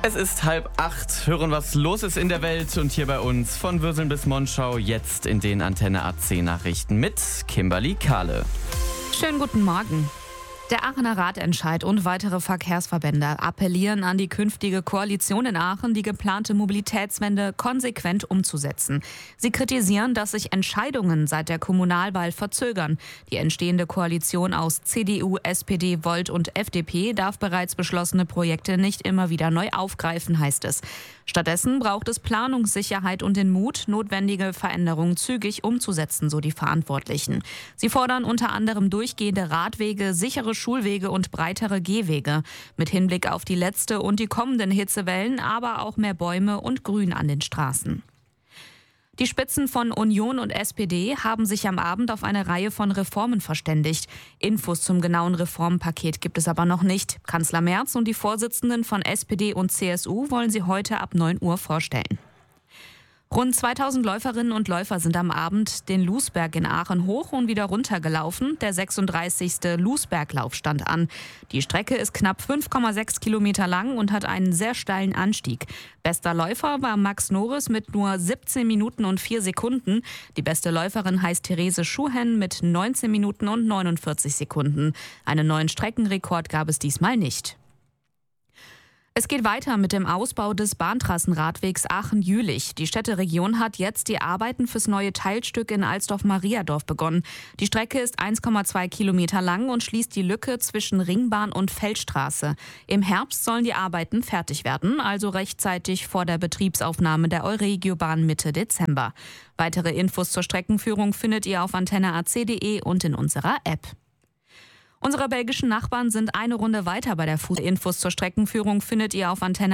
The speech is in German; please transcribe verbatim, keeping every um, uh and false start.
Es ist halb acht. Hören, was los ist in der Welt und hier bei uns von Würseln bis Monschau. Jetzt in den Antenne A zehn Nachrichten mit Kimberly Kahle. Schönen guten Morgen. Der Aachener Ratentscheid und weitere Verkehrsverbände appellieren an die künftige Koalition in Aachen, die geplante Mobilitätswende konsequent umzusetzen. Sie kritisieren, dass sich Entscheidungen seit der Kommunalwahl verzögern. Die entstehende Koalition aus C D U, S P D, Volt und F D P darf bereits beschlossene Projekte nicht immer wieder neu aufgreifen, heißt es. Stattdessen braucht es Planungssicherheit und den Mut, notwendige Veränderungen zügig umzusetzen, so die Verantwortlichen. Sie fordern unter anderem durchgehende Radwege, sichere Schulwege und breitere Gehwege. Mit Hinblick auf die letzte und die kommenden Hitzewellen, aber auch mehr Bäume und Grün an den Straßen. Die Spitzen von Union und S P D haben sich am Abend auf eine Reihe von Reformen verständigt. Infos zum genauen Reformpaket gibt es aber noch nicht. Kanzler Merz und die Vorsitzenden von S P D und C S U wollen sie heute ab neun Uhr vorstellen. Rund zweitausend Läuferinnen und Läufer sind am Abend den Lousberg in Aachen hoch und wieder runter gelaufen. Der sechsunddreißigste Lousberglauf stand an. Die Strecke ist knapp fünf Komma sechs Kilometer lang und hat einen sehr steilen Anstieg. Bester Läufer war Max Norris mit nur siebzehn Minuten und vier Sekunden. Die beste Läuferin heißt Therese Schuhen mit neunzehn Minuten und neunundvierzig Sekunden. Einen neuen Streckenrekord gab es diesmal nicht. Es geht weiter mit dem Ausbau des Bahntrassenradwegs Aachen-Jülich. Die Städteregion hat jetzt die Arbeiten fürs neue Teilstück in Alsdorf-Mariadorf begonnen. Die Strecke ist eins Komma zwei Kilometer lang und schließt die Lücke zwischen Ringbahn und Feldstraße. Im Herbst sollen die Arbeiten fertig werden, also rechtzeitig vor der Betriebsaufnahme der Euregiobahn Mitte Dezember. Weitere Infos zur Streckenführung findet ihr auf antenne a c punkt de und in unserer App. Unsere belgischen Nachbarn sind eine Runde weiter bei der Fuß. Infos zur Streckenführung findet ihr auf antenne